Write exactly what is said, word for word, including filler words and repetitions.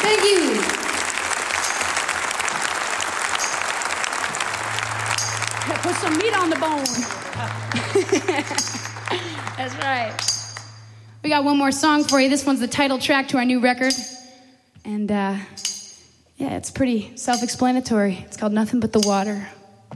Thank you. Put some meat on the bone. That's right. We got one more song for you. This one's the title track to our new record. And uh, yeah, it's pretty self-explanatory. It's called Nothing But the Water.